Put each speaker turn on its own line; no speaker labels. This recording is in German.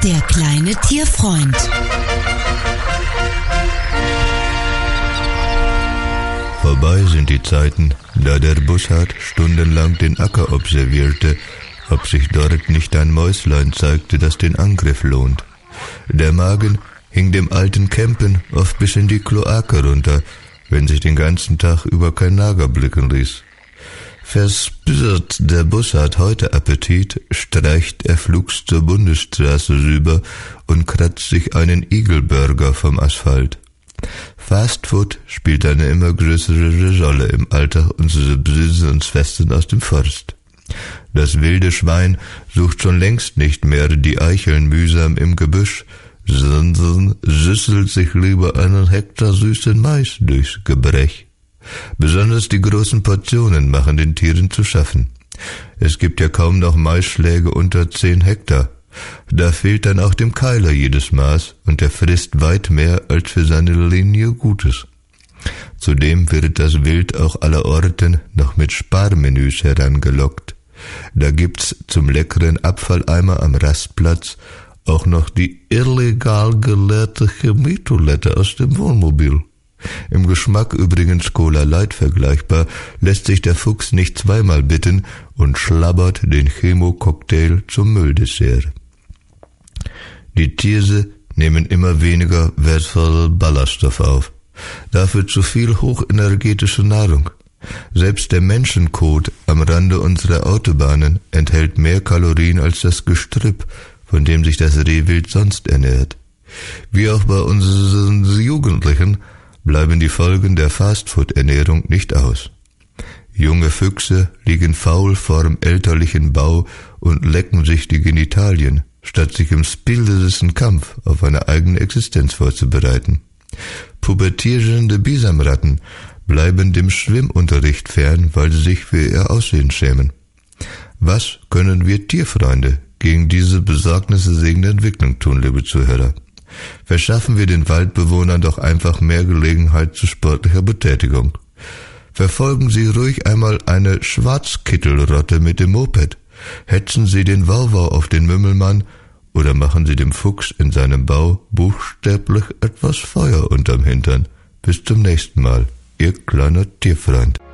Der kleine Tierfreund.
Vorbei sind die Zeiten, da der Bussard stundenlang den Acker observierte, ob sich dort nicht ein Mäuslein zeigte, das den Angriff lohnt. Der Magen hing dem alten Kämpen oft bis in die Kloake runter, wenn sich den ganzen Tag über kein Nager blicken ließ. Verspürt der Bussard heute Appetit, streicht er flugs zur Bundesstraße rüber und kratzt sich einen Igelburger vom Asphalt. Fastfood spielt eine immer größere Rolle im Alltag unserer Brüder und Schwestern aus dem Forst. Das wilde Schwein sucht schon längst nicht mehr die Eicheln mühsam im Gebüsch, sondern süsselt sich lieber einen Hektar süßen Mais durchs Gebrech. Besonders die großen Portionen machen den Tieren zu schaffen. Es gibt ja kaum noch Maisschläge unter 10 Hektar. Da fehlt dann auch dem Keiler jedes Maß und er frisst weit mehr als für seine Linie Gutes. Zudem wird das Wild auch allerorten noch mit Sparmenüs herangelockt. Da gibt's zum leckeren Abfalleimer am Rastplatz auch noch die illegal geleerte Chemietoilette aus dem Wohnmobil. Im Geschmack übrigens Cola Light vergleichbar, lässt sich der Fuchs nicht zweimal bitten und schlabbert den Chemococktail zum Mülldessert. Die Tiere nehmen immer weniger wertvolle Ballaststoffe auf, dafür zu viel hochenergetische Nahrung. Selbst der Menschenkot am Rande unserer Autobahnen enthält mehr Kalorien als das Gestrüpp, von dem sich das Rehwild sonst ernährt. Wie auch bei unseren Jugendlichen bleiben die Folgen der Fastfood-Ernährung nicht aus. Junge Füchse liegen faul vorm elterlichen Bau und lecken sich die Genitalien, statt sich im spielerischen Kampf auf eine eigene Existenz vorzubereiten. Pubertierende Bisamratten bleiben dem Schwimmunterricht fern, weil sie sich für ihr Aussehen schämen. Was können wir Tierfreunde gegen diese besorgniserregende Entwicklung tun, liebe Zuhörer? Verschaffen wir den Waldbewohnern doch einfach mehr Gelegenheit zu sportlicher Betätigung. Verfolgen Sie ruhig einmal eine Schwarzkittelrotte mit dem Moped. Hetzen Sie den Wauwau auf den Mümmelmann oder machen Sie dem Fuchs in seinem Bau buchstäblich etwas Feuer unterm Hintern. Bis zum nächsten Mal, Ihr kleiner Tierfreund.